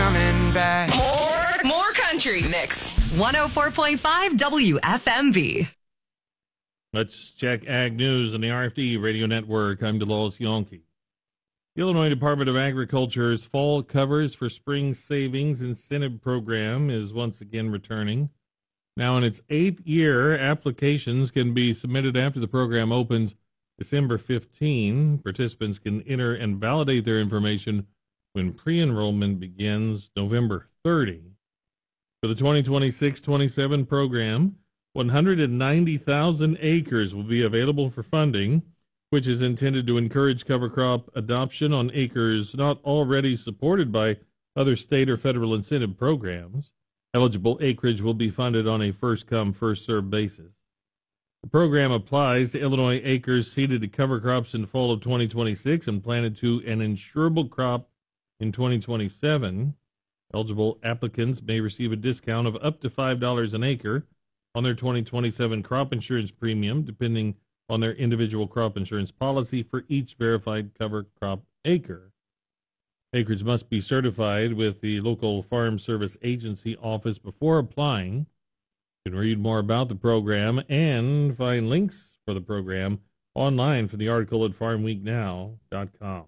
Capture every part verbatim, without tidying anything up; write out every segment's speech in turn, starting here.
coming back. More, more country. Next. one oh four point five W F M V. Let's check Ag News on the R F D Radio Network. I'm DeLawes Yonke. The Illinois Department of Agriculture's Fall Covers for Spring Savings Incentive Program is once again returning. Now in its eighth year, applications can be submitted after the program opens December fifteenth. Participants can enter and validate their information when pre-enrollment begins November thirtieth. For the twenty twenty-six twenty-seven program, one hundred ninety thousand acres will be available for funding, which is intended to encourage cover crop adoption on acres not already supported by other state or federal incentive programs. Eligible acreage will be funded on a first-come, first-served basis. The program applies to Illinois acres seeded to cover crops in fall of twenty twenty-six and planted to an insurable crop in twenty twenty-seven. Eligible applicants may receive a discount of up to five dollars an acre on their twenty twenty-seven crop insurance premium, depending on their individual crop insurance policy for each verified cover crop acre. Acreage must be certified with the local Farm Service Agency office before applying. You can read more about the program and find links for the program online for the article at farm week now dot com.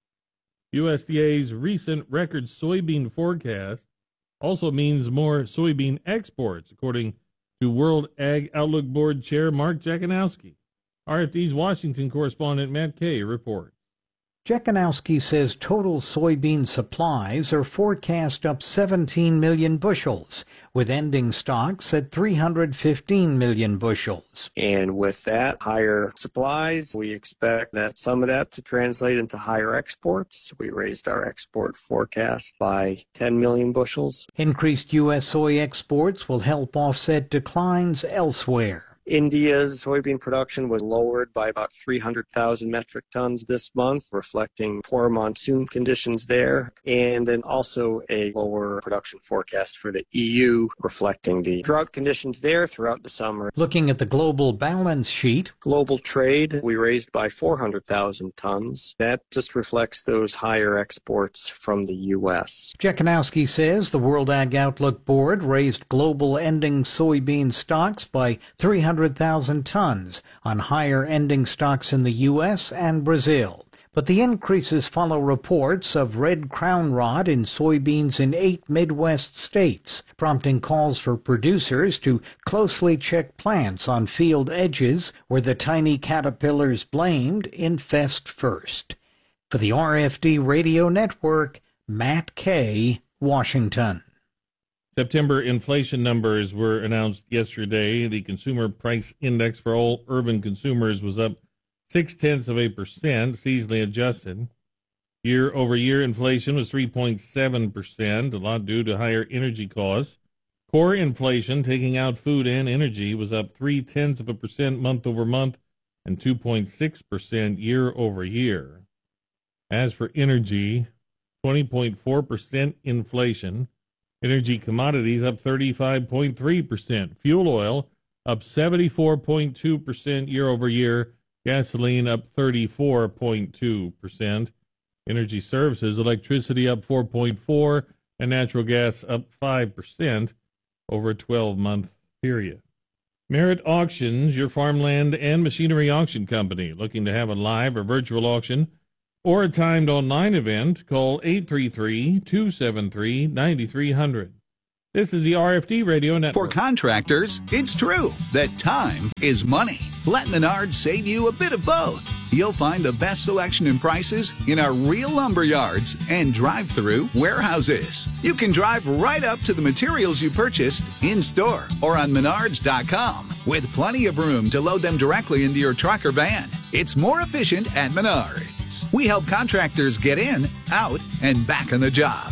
U S D A's recent record soybean forecast also means more soybean exports, according to World Ag Outlook Board Chair Mark Jakanowski. R F D's Washington correspondent Matt Kay reports. Jakanowski says total soybean supplies are forecast up seventeen million bushels, with ending stocks at three hundred fifteen million bushels. And with that, higher supplies, we expect that some of that to translate into higher exports. We raised our export forecast by ten million bushels. Increased U S soy exports will help offset declines elsewhere. India's soybean production was lowered by about three hundred thousand metric tons this month, reflecting poor monsoon conditions there, and then also a lower production forecast for the E U, reflecting the drought conditions there throughout the summer. Looking at the global balance sheet, global trade, we raised by four hundred thousand tons. That just reflects those higher exports from the U S. Jakanowski says the World Ag Outlook Board raised global ending soybean stocks by three hundred thousand tons on higher ending stocks in the U S and Brazil. But the increases follow reports of red crown rot in soybeans in eight Midwest states, prompting calls for producers to closely check plants on field edges where the tiny caterpillars blamed infest first. For the R F D Radio Network, Matt Kay, Washington. September inflation numbers were announced yesterday. The consumer price index for all urban consumers was up six-tenths of a percent, seasonally adjusted. Year-over-year inflation was three point seven percent, a lot due to higher energy costs. Core inflation, taking out food and energy, was up three-tenths of a percent month-over-month and two point six percent year-over-year. As for energy, twenty point four percent inflation. Energy commodities up thirty-five point three percent. Fuel oil up seventy-four point two percent year over year. Gasoline up thirty-four point two percent. Energy services, electricity up four point four percent and natural gas up five percent over a twelve-month period. Merit Auctions, your farmland and machinery auction company. Looking to have a live or virtual auction or a timed online event, call eight three three, two seven three, nine three zero zero. This is the R F D Radio Network. For contractors, it's true that time is money. Let Menards save you a bit of both. You'll find the best selection and prices in our real lumber yards and drive-through warehouses. You can drive right up to the materials you purchased in-store or on menards dot com with plenty of room to load them directly into your truck or van. It's more efficient at Menards. We help contractors get in, out, and back on the job.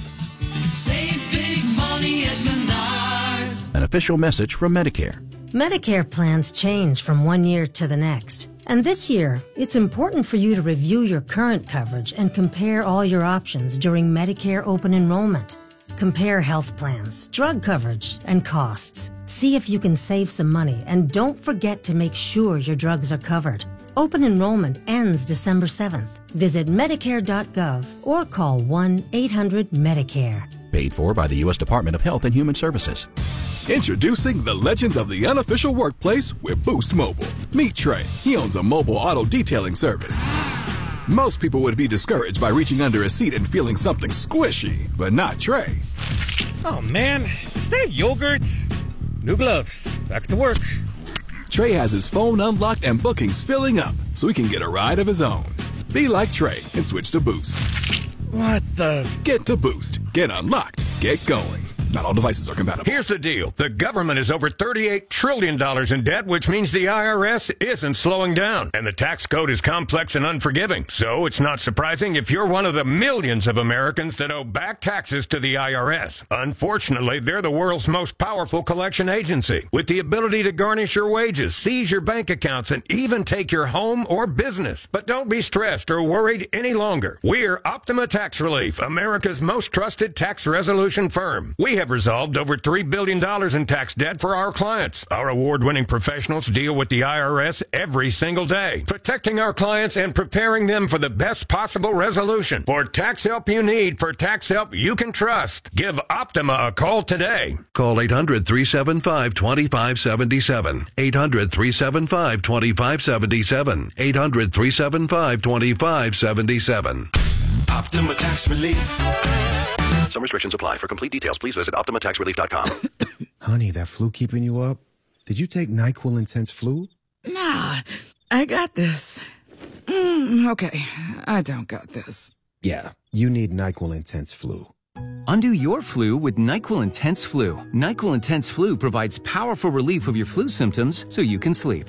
Save big money at Menards. An official message from Medicare. Medicare plans change from one year to the next. And this year, it's important for you to review your current coverage and compare all your options during Medicare open enrollment. Compare health plans, drug coverage, and costs. See if you can save some money, and don't forget to make sure your drugs are covered. Open enrollment ends December seventh. Visit Medicare dot gov or call one eight hundred Medicare. Paid for by the U S Department of Health and Human Services. Introducing the legends of the unofficial workplace with Boost Mobile. Meet Trey. He owns a mobile auto detailing service. Most people would be discouraged by reaching under a seat and feeling something squishy, but not Trey. Oh man, is that yogurt? New gloves. Back to work. Trey has his phone unlocked and bookings filling up, so he can get a ride of his own. Be like Trey and switch to Boost. What the? Get to Boost. Get unlocked. Get going. Not all devices are compatible. Here's the deal. The government is over thirty-eight trillion dollars in debt, which means the I R S isn't slowing down. And the tax code is complex and unforgiving. So it's not surprising if you're one of the millions of Americans that owe back taxes to the I R S. Unfortunately, they're the world's most powerful collection agency, with the ability to garnish your wages, seize your bank accounts, and even take your home or business. But don't be stressed or worried any longer. We're Optima Tax Relief, America's most trusted tax resolution firm. We have resolved over three billion dollars in tax debt for our clients. Our award-winning professionals deal with the I R S every single day, protecting our clients and preparing them for the best possible resolution. For tax help you need, for tax help you can trust, give Optima a call today. Call eight hundred, three seven five, two five seven seven. eight hundred, three seven five, two five seven seven. eight hundred, three seven five, two five seven seven. Optima Tax Relief. Some restrictions apply. For complete details, please visit Optima Tax Relief dot com. Honey, that flu keeping you up? Did you take NyQuil Intense Flu? Nah, I got this. Mm, okay, I don't got this. Yeah, you need NyQuil Intense Flu. Undo your flu with NyQuil Intense Flu. NyQuil Intense Flu provides powerful relief of your flu symptoms so you can sleep.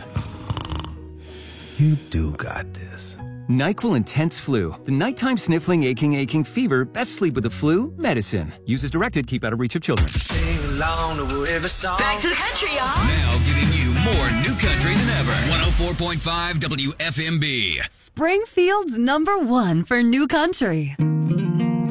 You do got this. NyQuil Intense Flu. The nighttime sniffling, aching, aching fever. Best sleep with the flu medicine. Use as directed. Keep out of reach of children. Sing along to whatever song. Back to the country, y'all. Now giving you more new country than ever. one oh four point five W F M B. Springfield's number one for new country.